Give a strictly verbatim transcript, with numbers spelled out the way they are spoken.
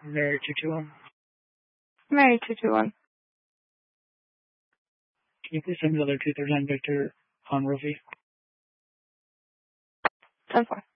Mary two two one. Mary two two one. Can you please send me the other two thirty-nine Victor on Rofi? ten four.